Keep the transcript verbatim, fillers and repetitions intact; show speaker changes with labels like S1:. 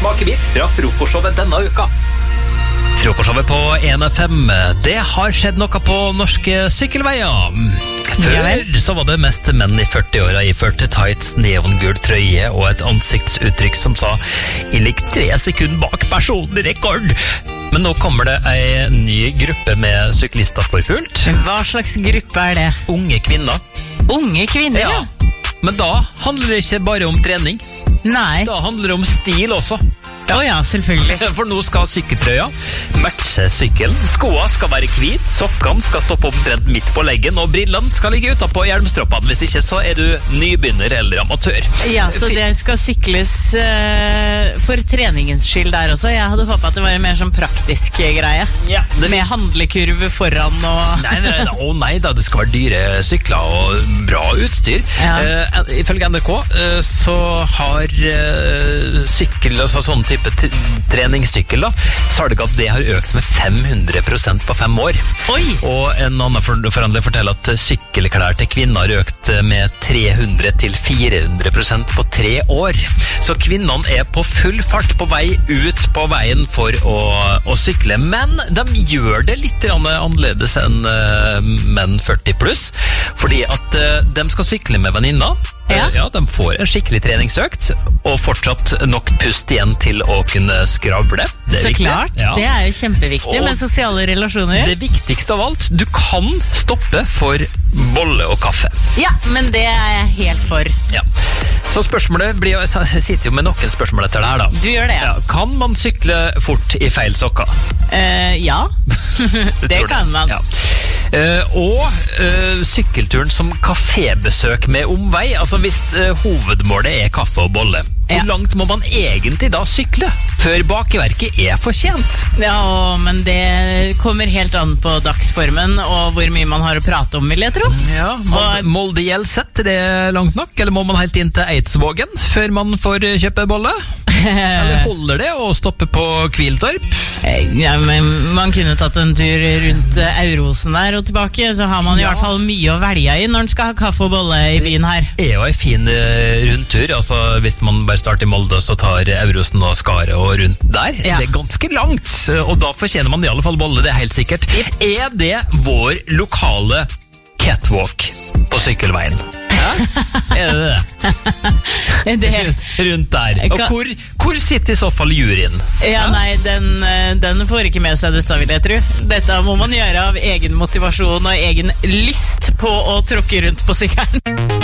S1: smakebit fra frokostshowet denne uka. Frokostshowet på en F M. Det har skjedd noe på norske sykkelveier. Før så var det mest menn i førti-åra iført tights, neongul trøye og et ansiktsuttrykk som sa «Jeg ligger tre sekunder bak personlig rekord». Men nå kommer det en ny gruppe med syklister for fullt.
S2: Hva slags gruppe er det?
S1: Unge kvinner.
S2: Unge kvinner, ja.
S1: Men da handler det ikke bare om trening.
S2: Nei.
S1: Da handler det om stil også.
S2: Ja. Å ja, selvfølgelig.
S1: For nå skal sykkeltrøya matche sykkelen. Skoene skal være hvit, sokkene skal stoppe omtrent midt på leggen, og brillene skal ligge utenpå hjelmstroppene. Hvis ikke så er du nybegynner eller amatør.
S2: Ja, så det skal sykles uh, for treningens skyld der også. Jeg hadde håpet at det var en mer sånn praktisk greie. Ja, det... Med handlekurve foran og... Nei, nei, nei, å nei da, det skal være dyre sykler og bra utstyr. Ja. Uh, ifølge N R K uh, så har uh, sykkel, altså sånn type t- treningssykkel da, så har det ikke at det har økt med fem hundre prosent på fem år. Oi! Og en annen for- forhandler forteller at sykkelklær til kvinner har økt med tre hundre til fire hundre prosent på tre år. Så kvinnene er på full fart på vei ut på veien for å, å sykle, men de gjør det litt annerledes enn uh, menn førti pluss, fordi at uh, de skal sykle med venninner. Ja. ja, de får en skikkelig treningsøkt og fortsatt nok pust igjen til å kunne skravle. Det er så
S1: viktig.
S2: Klart,
S1: ja.
S2: Det er jo kjempeviktig og med sosiale relasjoner.
S1: Det viktigste av alt, du kan stoppe for bolle og kaffe.
S2: Ja, men det er jeg helt for.
S1: Ja. Så spørsmålet blir, jeg sitter jo med noen spørsmål etter det her da.
S2: Du gjør det, ja.
S1: ja kan man sykle fort i feil sokker?
S2: Uh, ja, det kan man.
S1: Ja. Uh, og uh, sykkelturen som kafébesøk med omvei, altså hvis uh, hovedmålet er kaffe og bolle, hvor ja. langt må man egentlig da sykle før bakverket er fortjent?
S2: Ja, men det kommer helt an på dagsformen og hvor mye man har å prate om, vil jeg tro.
S1: Ja, og Molde-Hjelset, er det langt nok? Eller må man helt inn til Eidsvågen før man får kjøpe bolle? Eller holder det å stoppe på Kviltorp?
S2: Ja, men man kunne tatt en tur rundt Aurosen der og tilbake, så har man i ja. hvert fall mye å velge i når man skal ha kaffe og bolle i byen her.
S1: Det er jo en fin rundtur, altså hvis man bare starter i Molde så tar Aurosen og Skare og rundt der. Ja. Det er ganske langt, og da fortjener man i alle fall bolle, det er helt sikkert. Yep. Er det vår lokale catwalk på sykkelveien? Ja, er det det? det rundt der. Og hvor, hvor sitter i så fall juryen?
S2: Ja, nei, den, den får ikke med seg dette, vil jeg tro. Dette må man gjøre av egen motivasjon og egen lyst på å tråkke rundt på sykkelen.